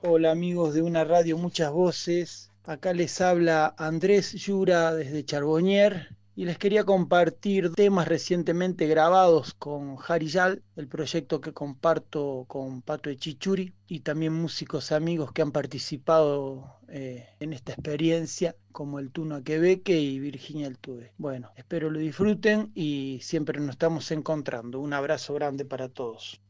Hola amigos de una radio, muchas voces. Acá les habla Andrés Yura desde Charbonnier y les quería compartir temas recientemente grabados con Harry Yal, el proyecto que comparto con Pato Echichuri y también músicos amigos que han participado en esta experiencia como el Tuna Quebeque y Virginia Altuve. Bueno, espero lo disfruten y siempre nos estamos encontrando. Un abrazo grande para todos.